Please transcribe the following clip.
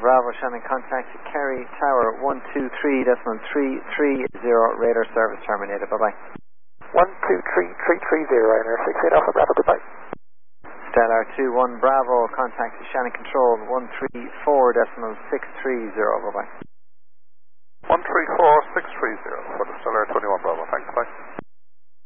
Bravo, Shannon, contact Kerry Tower 123.330, radar service terminated. Bye-bye. 123.330, radar 68 Alpha Bravo, goodbye. Stellar 21 Bravo, contact Shannon Control 134.630, bye-bye. 134.630 for the Stellar 21 Bravo, thanks, bye.